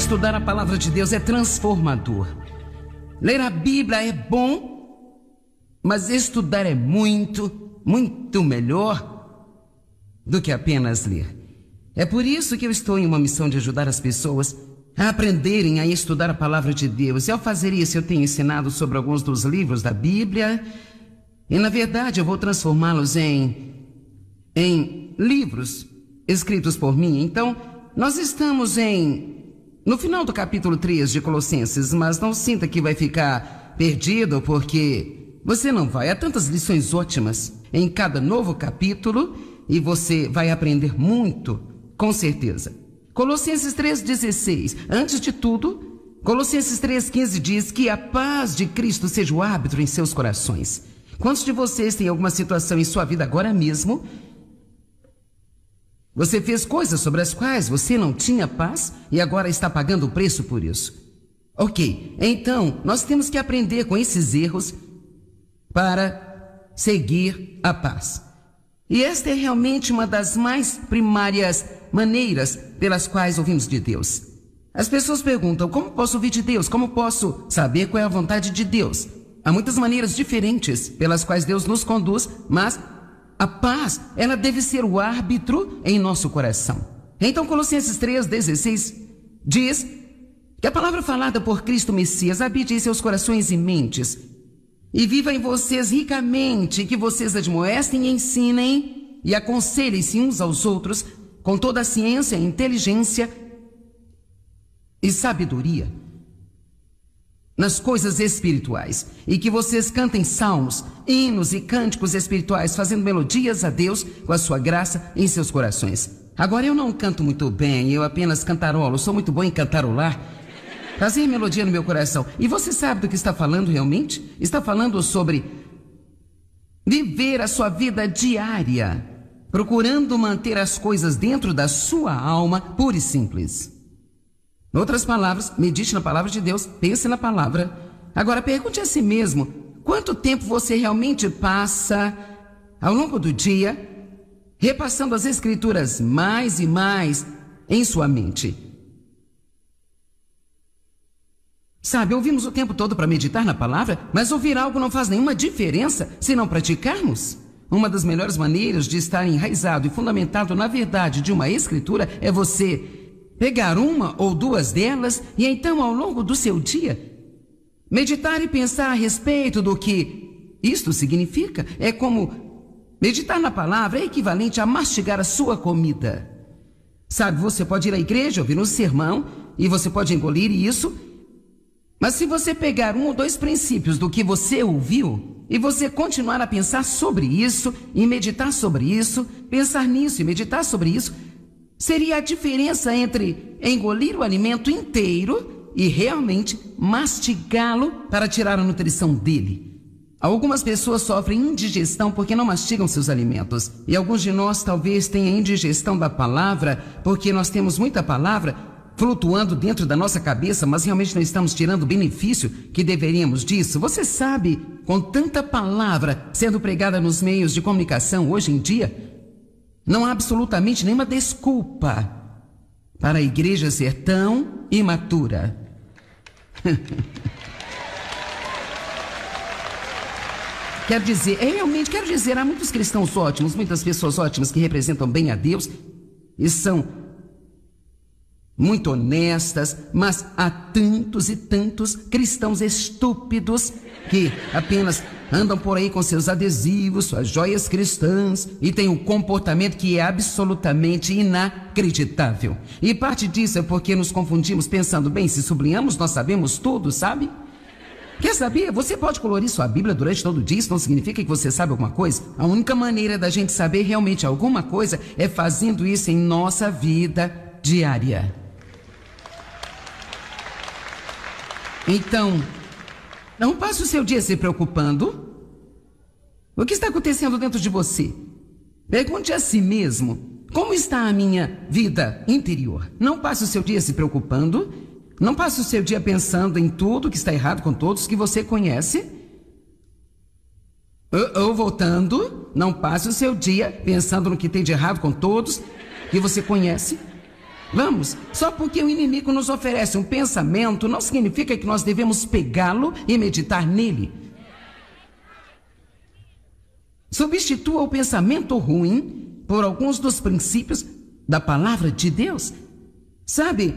Estudar a palavra de Deus é transformador. Ler a Bíblia é bom, mas estudar é muito, muito melhor do que apenas ler. É por isso que eu estou em uma missão de ajudar as pessoas a aprenderem a estudar a palavra de Deus. E ao fazer isso, eu tenho ensinado sobre alguns dos livros da Bíblia. E na verdade, eu vou transformá-los em livros escritos por mim. Então, nós estamos no final do capítulo 3 de Colossenses, mas não sinta que vai ficar perdido, porque você não vai. Há tantas lições ótimas em cada novo capítulo e você vai aprender muito, com certeza. Colossenses 3,16. Antes de tudo, Colossenses 3,15 diz que a paz de Cristo seja o árbitro em seus corações. Quantos de vocês têm alguma situação em sua vida agora mesmo? Você fez coisas sobre as quais você não tinha paz e agora está pagando o preço por isso. Ok, então nós temos que aprender com esses erros para seguir a paz. E esta é realmente uma das mais primárias maneiras pelas quais ouvimos de Deus. As pessoas perguntam: como posso ouvir de Deus? Como posso saber qual é a vontade de Deus? Há muitas maneiras diferentes pelas quais Deus nos conduz, mas a paz, ela deve ser o árbitro em nosso coração. Então, Colossenses 3,16 diz que a palavra falada por Cristo Messias habite em seus corações e mentes e viva em vocês ricamente, que vocês admoestem e ensinem e aconselhem-se uns aos outros com toda a ciência, inteligência e sabedoria nas coisas espirituais, e que vocês cantem salmos, hinos e cânticos espirituais, fazendo melodias a Deus com a sua graça em seus corações. Agora, eu não canto muito bem, eu apenas cantarolo, sou muito bom em cantarolar, fazer melodia no meu coração. E você sabe do que está falando realmente? Está falando sobre viver a sua vida diária, procurando manter as coisas dentro da sua alma, pura e simples. Em outras palavras, medite na palavra de Deus, pense na palavra. Agora pergunte a si mesmo: quanto tempo você realmente passa ao longo do dia repassando as escrituras mais e mais em sua mente? Sabe, ouvimos o tempo todo para meditar na palavra, mas ouvir algo não faz nenhuma diferença se não praticarmos. Uma das melhores maneiras de estar enraizado e fundamentado na verdade de uma escritura é você pegar uma ou duas delas e então, ao longo do seu dia, meditar e pensar a respeito do que isto significa. É como meditar na palavra é equivalente a mastigar a sua comida. Sabe, você pode ir à igreja, ouvir um sermão e você pode engolir isso, mas se você pegar um ou dois princípios do que você ouviu e você continuar a pensar sobre isso e meditar sobre isso, pensar nisso e meditar sobre isso, seria a diferença entre engolir o alimento inteiro e realmente mastigá-lo para tirar a nutrição dele. Algumas pessoas sofrem indigestão porque não mastigam seus alimentos. E alguns de nós talvez tenham indigestão da palavra porque nós temos muita palavra flutuando dentro da nossa cabeça, mas realmente não estamos tirando o benefício que deveríamos disso. Você sabe, com tanta palavra sendo pregada nos meios de comunicação hoje em dia, não há absolutamente nenhuma desculpa para a igreja ser tão imatura. Quero dizer, há muitos cristãos ótimos, muitas pessoas ótimas que representam bem a Deus e são muito honestas, mas há tantos e tantos cristãos estúpidos que apenas andam por aí com seus adesivos, suas joias cristãs e têm um comportamento que é absolutamente inacreditável. E parte disso é porque nos confundimos pensando: bem, se sublinhamos, nós sabemos tudo, sabe? Quer saber? Você pode colorir sua Bíblia durante todo o dia, isso não significa que você sabe alguma coisa. A única maneira da gente saber realmente alguma coisa é fazendo isso em nossa vida diária. Então, não passe o seu dia se preocupando. O que está acontecendo dentro de você? Pergunte a si mesmo: como está a minha vida interior? Não passe o seu dia se preocupando. Não passe o seu dia pensando em tudo que está errado com todos que você conhece. Ou voltando, não passe o seu dia pensando no que tem de errado com todos que você conhece. Vamos, só porque o inimigo nos oferece um pensamento, não significa que nós devemos pegá-lo e meditar nele. Substitua o pensamento ruim por alguns dos princípios da palavra de Deus. Sabe,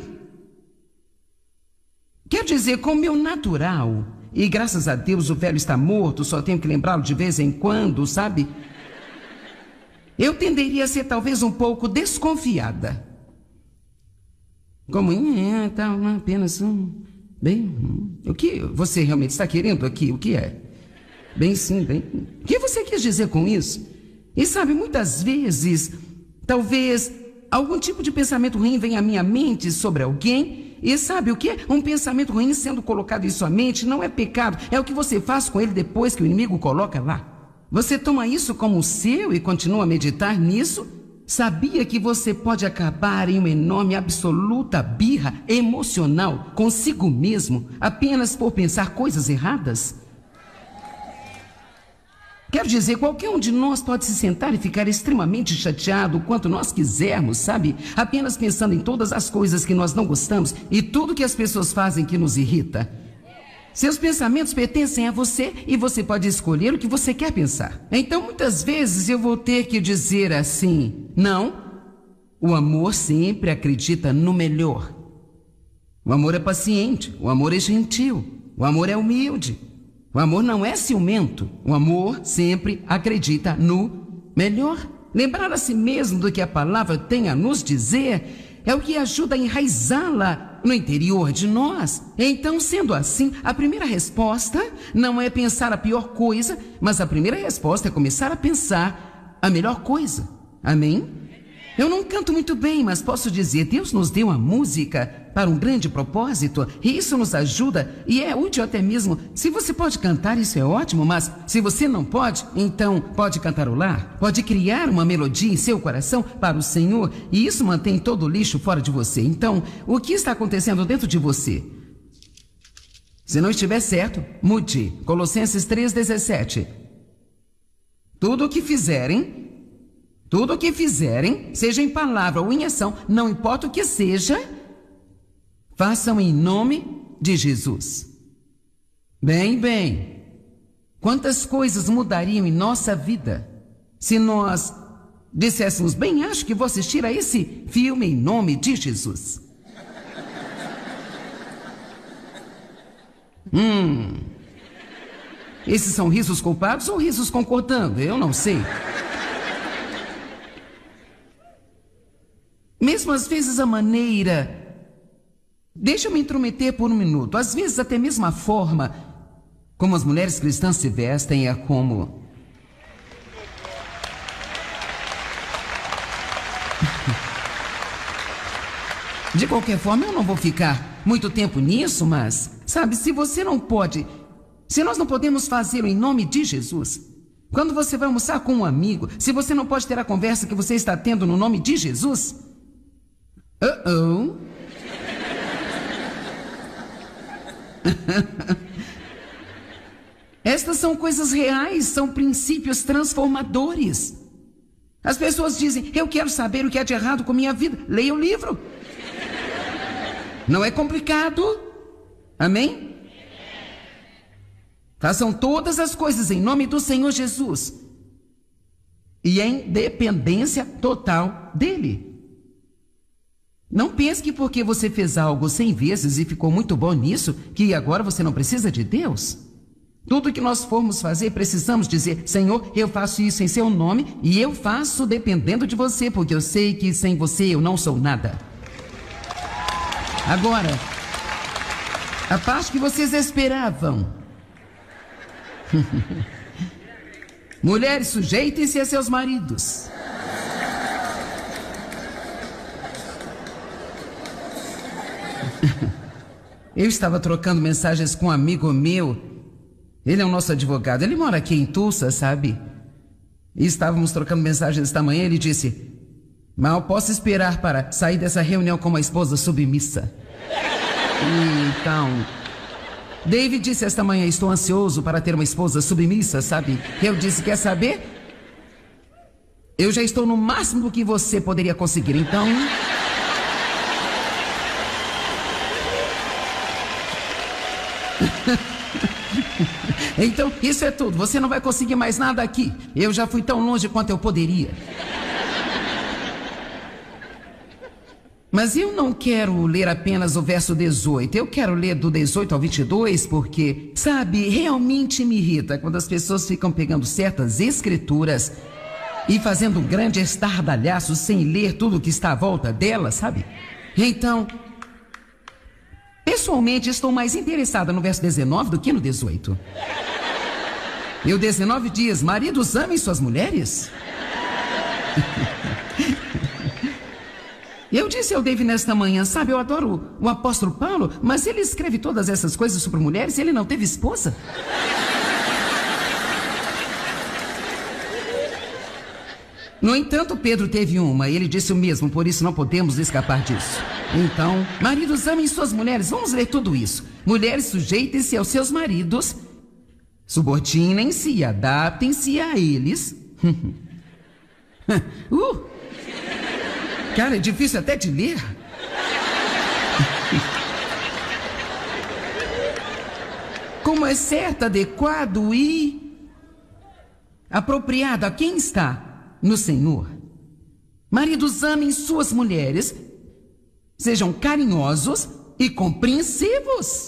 quer dizer, com o meu natural, e graças a Deus o velho está morto, só tenho que lembrá-lo de vez em quando, sabe? Eu tenderia a ser talvez um pouco desconfiada. Como, tá apenas bem, o que você realmente está querendo aqui? O que é? Bem, sim, bem. O que você quis dizer com isso? E sabe, muitas vezes, talvez algum tipo de pensamento ruim venha à minha mente sobre alguém. E sabe o que é? Um pensamento ruim sendo colocado em sua mente não é pecado. É o que você faz com ele depois que o inimigo coloca lá. Você toma isso como seu e continua a meditar nisso? Sabia que você pode acabar em uma enorme, absoluta birra emocional consigo mesmo apenas por pensar coisas erradas? Quero dizer, qualquer um de nós pode se sentar e ficar extremamente chateado o quanto nós quisermos, sabe? Apenas pensando em todas as coisas que nós não gostamos e tudo que as pessoas fazem que nos irrita. Seus pensamentos pertencem a você e você pode escolher o que você quer pensar. Então, muitas vezes eu vou ter que dizer assim: não, o amor sempre acredita no melhor. O amor é paciente, o amor é gentil, o amor é humilde. O amor não é ciumento, o amor sempre acredita no melhor. Lembrar a si mesmo do que a palavra tem a nos dizer é o que ajuda a enraizá-la no interior de nós. Então, sendo assim, a primeira resposta não é pensar a pior coisa, mas a primeira resposta é começar a pensar a melhor coisa. Amém? Eu não canto muito bem, mas posso dizer, Deus nos deu a música para um grande propósito, e isso nos ajuda, e é útil até mesmo. Se você pode cantar, isso é ótimo, mas se você não pode, então pode cantarolar, pode criar uma melodia em seu coração para o Senhor, e isso mantém todo o lixo fora de você. Então, o que está acontecendo dentro de você? Se não estiver certo, mude. Colossenses 3,17. Tudo o que fizerem, seja em palavra ou em ação, não importa o que seja, façam em nome de Jesus. Bem, quantas coisas mudariam em nossa vida se nós disséssemos: bem, acho que vou assistir a esse filme em nome de Jesus. Esses são risos culpados ou risos concordando? Eu não sei. Mesmo às vezes a maneira... Deixa eu me intrometer por um minuto. Às vezes até mesmo a forma como as mulheres cristãs se vestem é como... De qualquer forma, eu não vou ficar muito tempo nisso, mas... Sabe, se você não pode... Se nós não podemos fazê-lo em nome de Jesus... Quando você vai almoçar com um amigo, se você não pode ter a conversa que você está tendo no nome de Jesus... Estas são coisas reais, são princípios transformadores. As pessoas dizem: eu quero saber o que há de errado com minha vida. Leia o livro. Não é complicado. Amém? Façam todas as coisas em nome do Senhor Jesus e em dependência total dele. Não pense que porque você fez algo 100 vezes e ficou muito bom nisso, que agora você não precisa de Deus. Tudo que nós formos fazer, precisamos dizer: Senhor, eu faço isso em seu nome e eu faço dependendo de você, porque eu sei que sem você eu não sou nada. Agora, a parte que vocês esperavam. Mulheres, sujeitem-se a seus maridos. Eu estava trocando mensagens com um amigo meu. Ele é o nosso advogado. Ele mora aqui em Tulsa, sabe? E estávamos trocando mensagens esta manhã. Ele disse: mal posso esperar para sair dessa reunião com uma esposa submissa. Então, David disse esta manhã: estou ansioso para ter uma esposa submissa, sabe? Eu disse: quer saber? Eu já estou no máximo do que você poderia conseguir, então... Então, isso é tudo. Você não vai conseguir mais nada aqui. Eu já fui tão longe quanto eu poderia. Mas eu não quero ler apenas o verso 18. Eu quero ler do 18 ao 22 porque, sabe, realmente me irrita quando as pessoas ficam pegando certas escrituras e fazendo um grande estardalhaço sem ler tudo que está à volta delas, sabe? Então, pessoalmente, estou mais interessada no verso 19 do que no 18. E o 19 diz: maridos, amem suas mulheres. Eu disse ao David nesta manhã, sabe, eu adoro o apóstolo Paulo, mas ele escreve todas essas coisas sobre mulheres e ele não teve esposa. No entanto, Pedro teve uma, e ele disse o mesmo, por isso não podemos escapar disso. Então, maridos, amem suas mulheres, vamos ler tudo isso. Mulheres, sujeitem-se aos seus maridos, subordinem-se e adaptem-se a eles. Cara, é difícil até de ler. Como é certo, adequado e apropriado a quem está no Senhor. Maridos, amem suas mulheres, sejam carinhosos e compreensivos.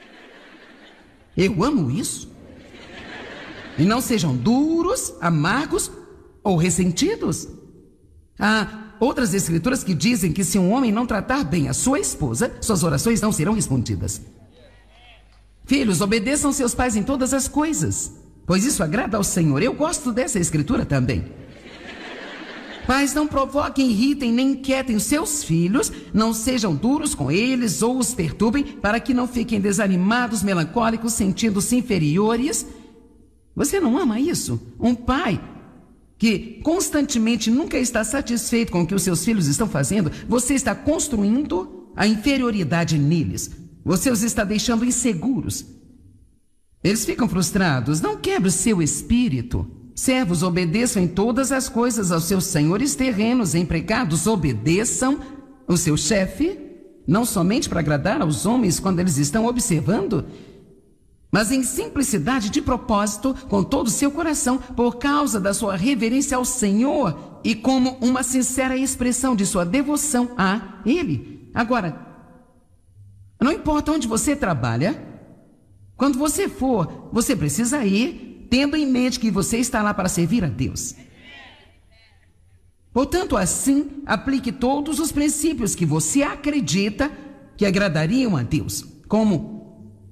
Eu amo isso. E não sejam duros, amargos ou ressentidos. Outras escrituras que dizem que se um homem não tratar bem a sua esposa, suas orações não serão respondidas. Filhos, obedeçam seus pais em todas as coisas, pois isso agrada ao Senhor. Eu gosto dessa escritura também. Pais, não provoquem, irritem, nem inquietem os seus filhos, não sejam duros com eles ou os perturbem, para que não fiquem desanimados, melancólicos, sentindo-se inferiores. Você não ama isso? Um pai que constantemente nunca está satisfeito com o que os seus filhos estão fazendo, você está construindo a inferioridade neles. Você os está deixando inseguros. Eles ficam frustrados. Não quebre o seu espírito. Servos, obedeçam em todas as coisas aos seus senhores terrenos. Empregados, obedeçam o seu chefe, não somente para agradar aos homens quando eles estão observando, mas em simplicidade de propósito, com todo o seu coração, por causa da sua reverência ao Senhor e como uma sincera expressão de sua devoção a Ele. Agora, não importa onde você trabalha, quando você for, você precisa ir tendo em mente que você está lá para servir a Deus. Portanto, assim, aplique todos os princípios que você acredita que agradariam a Deus, como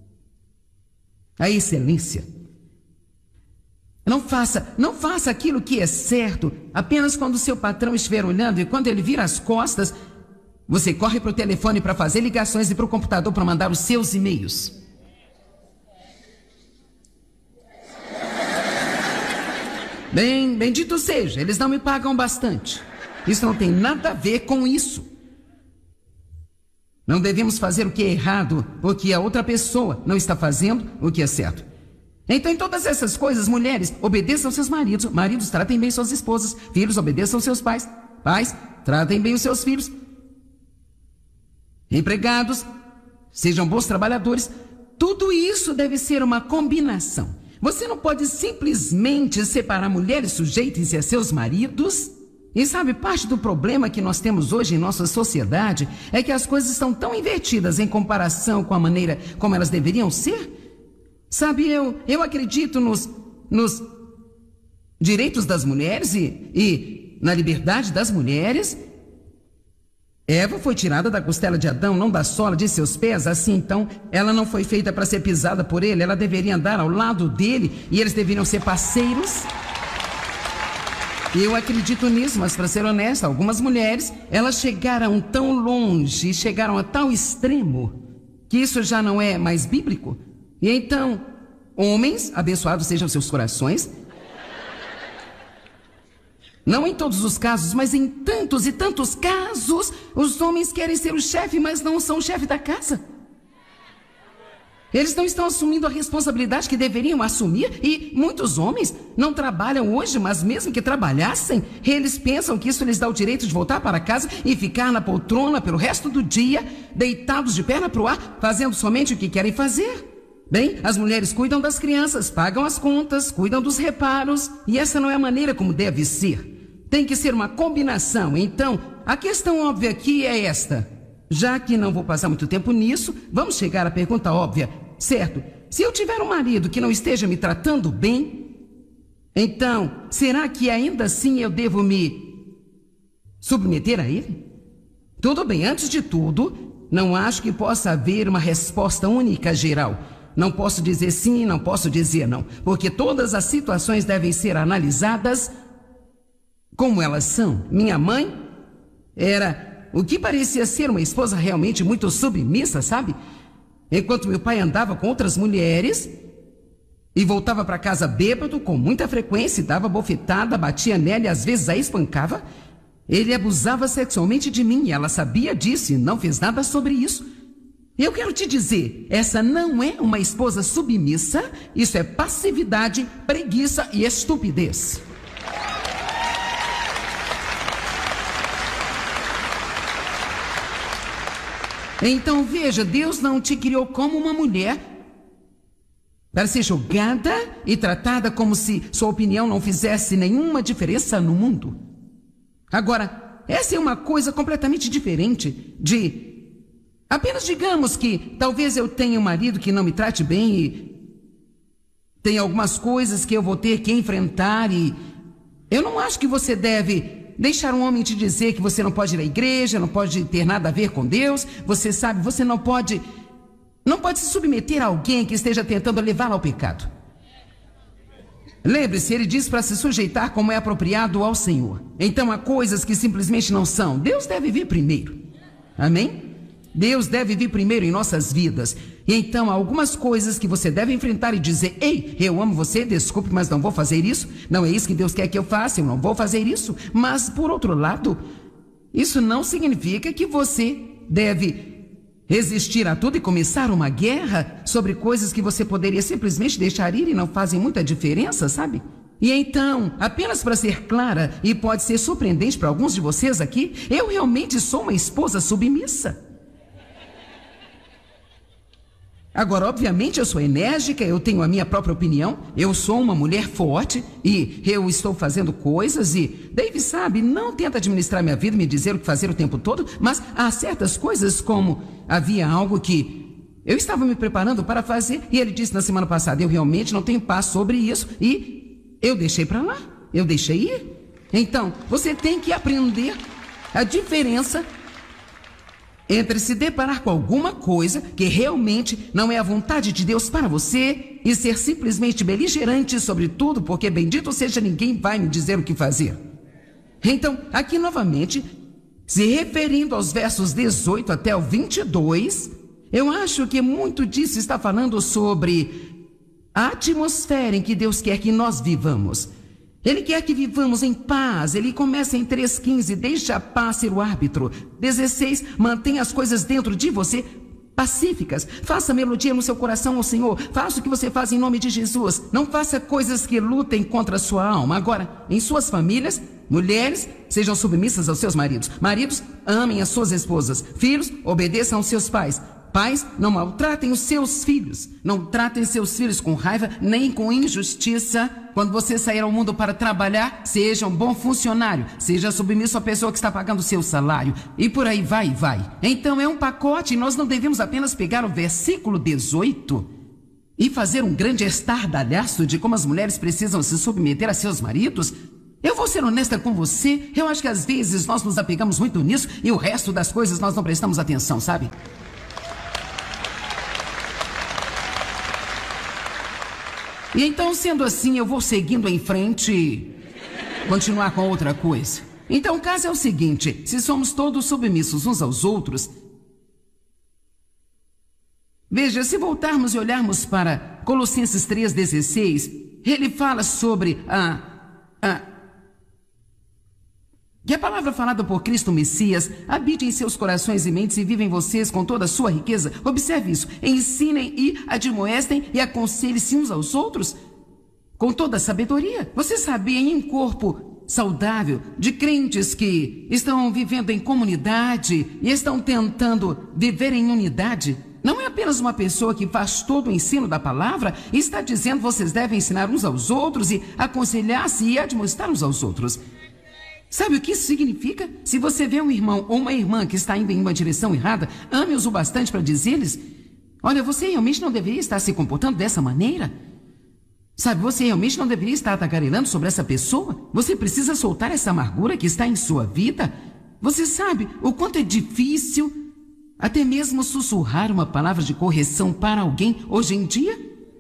a excelência. Não faça aquilo que é certo apenas quando o seu patrão estiver olhando, e quando ele vira as costas, você corre para o telefone para fazer ligações e para o computador para mandar os seus e-mails. Bendito seja, eles não me pagam bastante. Isso não tem nada a ver com isso. Não devemos fazer o que é errado porque a outra pessoa não está fazendo o que é certo. Então, em todas essas coisas, mulheres, obedeçam seus maridos. Maridos, tratem bem suas esposas. Filhos, obedeçam seus pais. Pais, tratem bem os seus filhos. Empregados, sejam bons trabalhadores. Tudo isso deve ser uma combinação. Você não pode simplesmente separar mulheres, sujeitem-se a seus maridos. E sabe, parte do problema que nós temos hoje em nossa sociedade é que as coisas estão tão invertidas em comparação com a maneira como elas deveriam ser. Sabe, eu acredito nos direitos das mulheres e na liberdade das mulheres. Eva foi tirada da costela de Adão, não da sola de seus pés. Assim, então, ela não foi feita para ser pisada por ele. Ela deveria andar ao lado dele e eles deveriam ser parceiros. Eu acredito nisso, mas para ser honesta, algumas mulheres, elas chegaram tão longe, chegaram a tal extremo, que isso já não é mais bíblico. E então, homens, abençoados sejam seus corações, não em todos os casos, mas em tantos e tantos casos, os homens querem ser o chefe, mas não são o chefe da casa. Eles não estão assumindo a responsabilidade que deveriam assumir, e muitos homens não trabalham hoje, mas mesmo que trabalhassem, eles pensam que isso lhes dá o direito de voltar para casa e ficar na poltrona pelo resto do dia, deitados de perna para o ar, fazendo somente o que querem fazer. Bem, as mulheres cuidam das crianças, pagam as contas, cuidam dos reparos, e essa não é a maneira como deve ser. Tem que ser uma combinação. Então, a questão óbvia aqui é esta. Já que não vou passar muito tempo nisso, vamos chegar à pergunta óbvia. Certo, se eu tiver um marido que não esteja me tratando bem, então, será que ainda assim eu devo me submeter a ele? Tudo bem, antes de tudo, não acho que possa haver uma resposta única geral. Não posso dizer sim, não posso dizer não, porque todas as situações devem ser analisadas como elas são. Minha mãe era o que parecia ser uma esposa realmente muito submissa, sabe? Enquanto meu pai andava com outras mulheres e voltava para casa bêbado com muita frequência, dava bofetada, batia nela e às vezes a espancava, ele abusava sexualmente de mim e ela sabia disso e não fez nada sobre isso. Eu quero te dizer, essa não é uma esposa submissa, isso é passividade, preguiça e estupidez. Então veja, Deus não te criou como uma mulher para ser julgada e tratada como se sua opinião não fizesse nenhuma diferença no mundo. Agora, essa é uma coisa completamente diferente de... Apenas digamos que talvez eu tenha um marido que não me trate bem e tem algumas coisas que eu vou ter que enfrentar e eu não acho que você deve deixar um homem te dizer que você não pode ir à igreja, não pode ter nada a ver com Deus. Você sabe, você não pode se submeter a alguém que esteja tentando levá-lo ao pecado. Lembre-se, ele diz para se sujeitar como é apropriado ao Senhor. Então há coisas que simplesmente não são. Deus deve vir primeiro. Amém? Deus deve vir primeiro em nossas vidas. E então há algumas coisas que você deve enfrentar e dizer: ei, eu amo você, desculpe, mas não vou fazer isso. Não é isso que Deus quer que eu faça, eu não vou fazer isso. Mas, por outro lado, isso não significa que você deve resistir a tudo e começar uma guerra sobre coisas que você poderia simplesmente deixar ir e não fazem muita diferença, sabe? E então, apenas para ser clara, e pode ser surpreendente para alguns de vocês aqui, eu realmente sou uma esposa submissa. Agora, obviamente, eu sou enérgica, eu tenho a minha própria opinião, eu sou uma mulher forte e eu estou fazendo coisas e Dave sabe, não tenta administrar minha vida, me dizer o que fazer o tempo todo, mas há certas coisas como havia algo que eu estava me preparando para fazer e ele disse na semana passada, eu realmente não tenho paz sobre isso e eu deixei para lá, eu deixei ir. Então, você tem que aprender a diferença entre se deparar com alguma coisa que realmente não é a vontade de Deus para você e ser simplesmente beligerante sobre tudo, porque bendito seja, ninguém vai me dizer o que fazer. Então, aqui novamente, se referindo aos versos 18 até o 22, eu acho que muito disso está falando sobre a atmosfera em que Deus quer que nós vivamos. Ele quer que vivamos em paz. Ele começa em 3,15, deixa a paz ser o árbitro. 16, mantenha as coisas dentro de você pacíficas. Faça melodia no seu coração ao Senhor. Faça o que você faz em nome de Jesus. Não faça coisas que lutem contra a sua alma. Agora, em suas famílias, mulheres, sejam submissas aos seus maridos. Maridos, amem as suas esposas. Filhos, obedeçam aos seus pais. Pais, não maltratem os seus filhos. Não tratem seus filhos com raiva, nem com injustiça. Quando você sair ao mundo para trabalhar, seja um bom funcionário. Seja submisso à pessoa que está pagando o seu salário. E por aí vai. Então é um pacote e nós não devemos apenas pegar o versículo 18 e fazer um grande estardalhaço de como as mulheres precisam se submeter a seus maridos. Eu vou ser honesta com você. Eu acho que às vezes nós nos apegamos muito nisso e o resto das coisas nós não prestamos atenção, sabe? E então, sendo assim, eu vou seguindo em frente e continuar com outra coisa. Então, o caso é o seguinte, se somos todos submissos uns aos outros... Veja, se voltarmos e olharmos para Colossenses 3,16, ele fala sobre que a palavra falada por Cristo Messias habite em seus corações e mentes e vive em vocês com toda a sua riqueza. Observe isso. Ensinem e admoestem e aconselhem-se uns aos outros com toda a sabedoria. Você sabia, em um corpo saudável de crentes que estão vivendo em comunidade e estão tentando viver em unidade, não é apenas uma pessoa que faz todo o ensino da palavra e está dizendo que vocês devem ensinar uns aos outros e aconselhar-se e admoestar uns aos outros. Sabe o que isso significa? Se você vê um irmão ou uma irmã que está indo em uma direção errada, ame-os o bastante para dizer-lhes: olha, você realmente não deveria estar se comportando dessa maneira. Sabe, você realmente não deveria estar tagarelando sobre essa pessoa. Você precisa soltar essa amargura que está em sua vida. Você sabe o quanto é difícil até mesmo sussurrar uma palavra de correção para alguém hoje em dia?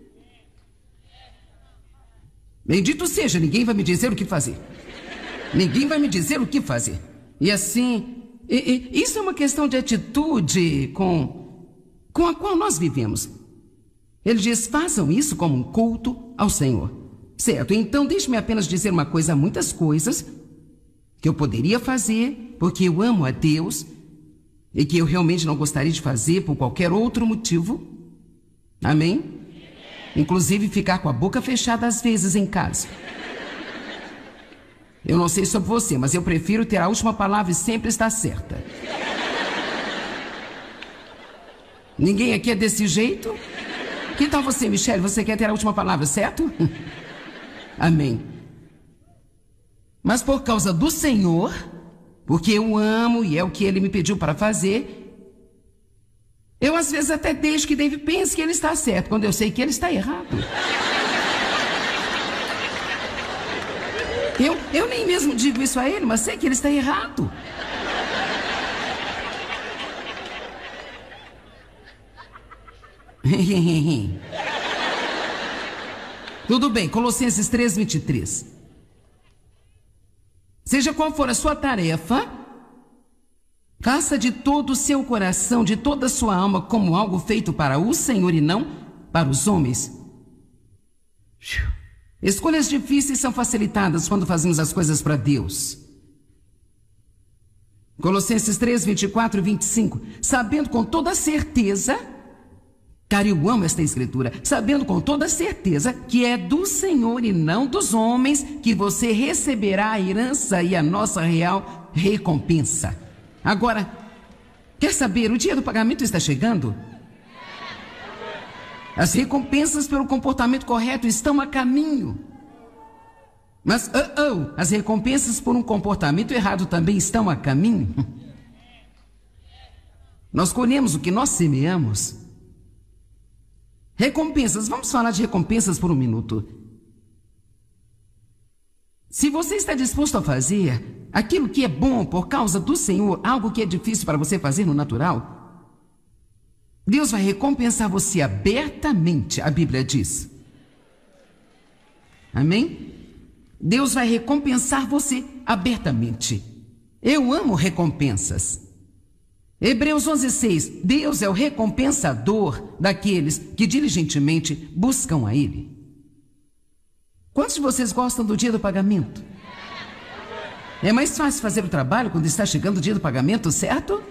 Bendito seja, ninguém vai me dizer o que fazer. Ninguém vai me dizer o que fazer. E assim, isso é uma questão de atitude com a qual nós vivemos. Ele diz: façam isso como um culto ao Senhor. Certo, então deixe-me apenas dizer uma coisa: há muitas coisas que eu poderia fazer porque eu amo a Deus e que eu realmente não gostaria de fazer por qualquer outro motivo. Amém? Inclusive ficar com a boca fechada às vezes em casa. Eu não sei sobre você, mas eu prefiro ter a última palavra e sempre estar certa. Ninguém aqui é desse jeito? Que tal você, Michele? Você quer ter a última palavra, certo? Amém. Mas por causa do Senhor, porque eu amo e é o que Ele me pediu para fazer, eu às vezes até deixo que David pense que ele está certo, quando eu sei que ele está errado. Eu nem mesmo digo isso a ele, mas sei que ele está errado. Tudo bem, Colossenses 3:23. Seja qual for a sua tarefa, faça de todo o seu coração, de toda a sua alma, como algo feito para o Senhor e não para os homens. Escolhas difíceis são facilitadas quando fazemos as coisas para Deus. Colossenses 3:24-25. Sabendo com toda certeza, cara, eu amo esta escritura, sabendo com toda certeza que é do Senhor e não dos homens que você receberá a herança e a nossa real recompensa. Agora, quer saber, o dia do pagamento está chegando? As recompensas pelo comportamento correto estão a caminho. Mas, as recompensas por um comportamento errado também estão a caminho. Nós colhemos o que nós semeamos. Recompensas, vamos falar de recompensas por um minuto. Se você está disposto a fazer aquilo que é bom por causa do Senhor, algo que é difícil para você fazer no natural, Deus vai recompensar você abertamente, a Bíblia diz. Amém? Deus vai recompensar você abertamente. Eu amo recompensas. Hebreus 11:6. Deus é o recompensador daqueles que diligentemente buscam a Ele. Quantos de vocês gostam do dia do pagamento? É mais fácil fazer o trabalho quando está chegando o dia do pagamento, certo?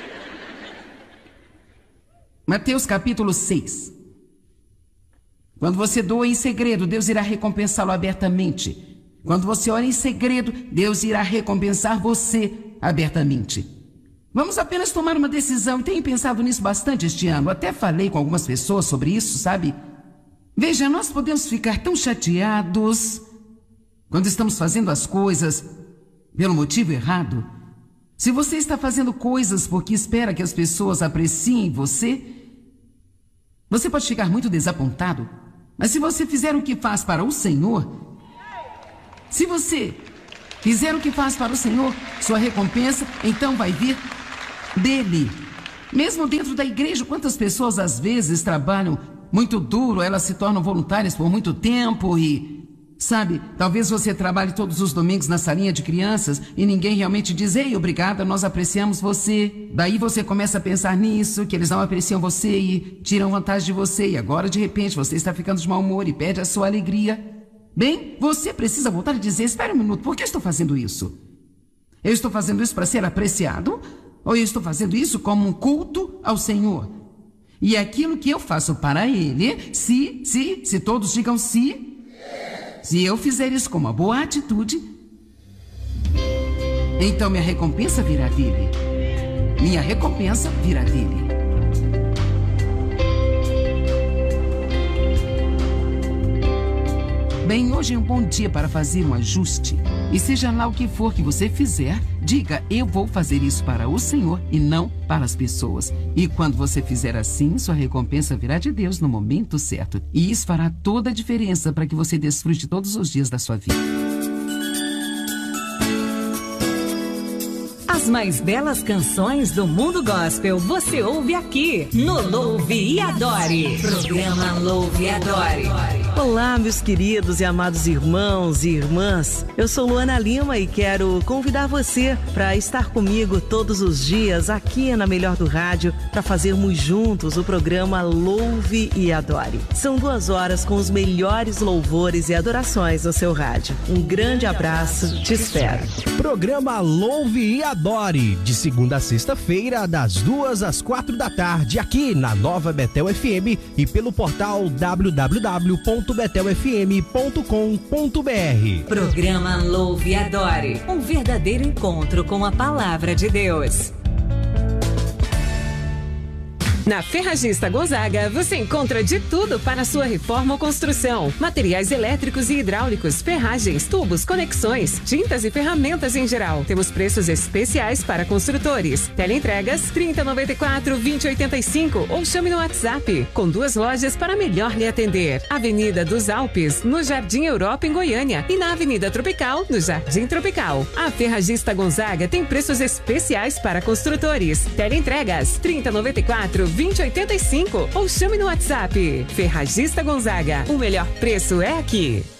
Mateus capítulo 6. Quando você doa em segredo, Deus irá recompensá-lo abertamente. Quando você ora em segredo, Deus irá recompensar você abertamente. Vamos apenas tomar uma decisão, e tenho pensado nisso bastante este ano. Até falei com algumas pessoas sobre isso, sabe? Veja, nós podemos ficar tão chateados quando estamos fazendo as coisas pelo motivo errado. Se você está fazendo coisas porque espera que as pessoas apreciem você, você pode ficar muito desapontado. Mas se você fizer o que faz para o Senhor, se você fizer o que faz para o Senhor, sua recompensa então vai vir dele. Mesmo dentro da igreja, quantas pessoas às vezes trabalham muito duro, elas se tornam voluntárias por muito tempo e, sabe, talvez você trabalhe todos os domingos na salinha de crianças e ninguém realmente diz: ei, obrigada, nós apreciamos você. Daí você começa a pensar nisso, que eles não apreciam você e tiram vantagem de você. E agora, de repente, você está ficando de mau humor e perde a sua alegria. Bem, você precisa voltar e dizer: espera um minuto, por que eu estou fazendo isso? Eu estou fazendo isso para ser apreciado? Ou eu estou fazendo isso como um culto ao Senhor? E aquilo que eu faço para Ele, se todos digam se eu fizer isso com uma boa atitude, então minha recompensa virá dele. Minha recompensa virá dele. Bem, hoje é um bom dia para fazer um ajuste. E seja lá o que for que você fizer, diga: eu vou fazer isso para o Senhor e não para as pessoas. E quando você fizer assim, sua recompensa virá de Deus no momento certo. E isso fará toda a diferença para que você desfrute todos os dias da sua vida. As mais belas canções do mundo gospel você ouve aqui no Louve e Adore. Programa Louve e Adore. Olá, meus queridos e amados irmãos e irmãs. Eu sou Luana Lima e quero convidar você para estar comigo todos os dias aqui na Melhor do Rádio para fazermos juntos o programa Louve e Adore. São 2 horas com os melhores louvores e adorações no seu rádio. Um grande abraço, te espero. Programa Louve e Adore, de segunda a sexta-feira, das 2 às 4 da tarde, aqui na Nova Betel FM e pelo portal www.betelfm.com.br. Programa Louve e Adore, um verdadeiro encontro com a palavra de Deus. Na Ferragista Gonzaga, você encontra de tudo para a sua reforma ou construção. Materiais elétricos e hidráulicos, ferragens, tubos, conexões, tintas e ferramentas em geral. Temos preços especiais para construtores. Teleentregas 3094-2085 ou chame no WhatsApp. Com 2 lojas para melhor lhe atender. Avenida dos Alpes, no Jardim Europa, em Goiânia. E na Avenida Tropical, no Jardim Tropical. A Ferragista Gonzaga tem preços especiais para construtores. Teleentregas 3094-2085 ou chame no WhatsApp. Ferragista Gonzaga, o melhor preço é aqui.